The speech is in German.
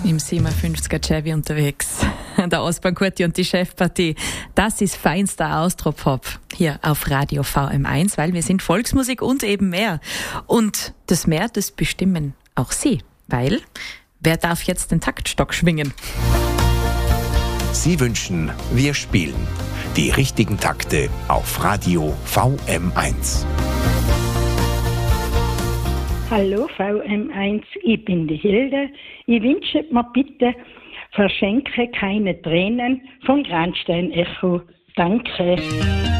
Im 57er Chevy unterwegs. Der Ostbahnkurti und die Chefpartie. Das ist feinster Austropop hier auf Radio VM1, weil wir sind Volksmusik und eben mehr. Und das Mehr, das bestimmen auch Sie. Weil, wer darf jetzt den Taktstock schwingen? Sie wünschen, wir spielen die richtigen Takte auf Radio VM1. Hallo VM1, ich bin die Hilde. Ich wünsche mir bitte, verschenke keine Tränen von Grandstein Echo. Danke.